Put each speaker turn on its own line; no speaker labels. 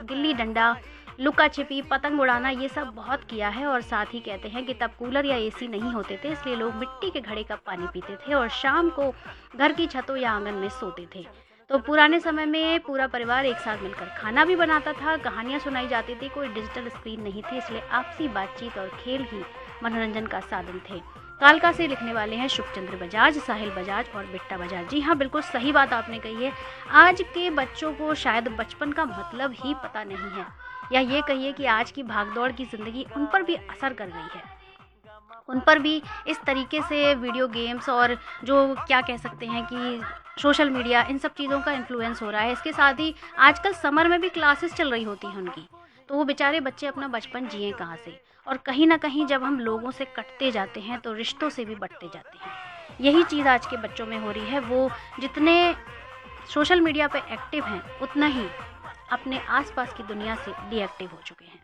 गिल्ली डंडा, लुका छिपी, पतंग उड़ाना, ये सब बहुत किया है। और साथ ही कहते हैं कि तब कूलर या एसी नहीं होते थे, इसलिए लोग मिट्टी के घड़े का पानी पीते थे और शाम को घर की छतों या आंगन में सोते थे। तो पुराने समय में पूरा परिवार एक साथ मिलकर खाना भी बनाता था, कहानियाँ सुनाई जाती थी, कोई डिजिटल स्क्रीन नहीं थी, इसलिए आपसी बातचीत और खेल ही मनोरंजन का साधन थे। कालका से लिखने वाले हैं शुभचंद्र बजाज, साहिल बजाज और बिट्टा बजाज। जी हाँ, बिल्कुल सही बात आपने कही है। आज के बच्चों को शायद बचपन का मतलब ही पता नहीं है, या ये कहिए कि आज की भागदौड़ की ज़िंदगी उन पर भी असर कर रही है। उन पर भी इस तरीके से वीडियो गेम्स और जो क्या कह सकते हैं कि सोशल मीडिया, इन सब चीज़ों का इन्फ्लुएंस हो रहा है। इसके साथ ही आजकल समर में भी क्लासेस चल रही होती हैं उनकी, तो वो बेचारे बच्चे अपना बचपन जिए कहाँ से। और कहीं ना कहीं जब हम लोगों से कटते जाते हैं तो रिश्तों से भी बटते जाते हैं। यही चीज़ आज के बच्चों में हो रही है। वो जितने सोशल मीडिया पे एक्टिव हैं, उतना ही अपने आसपास की दुनिया से डीएक्टिव हो चुके हैं।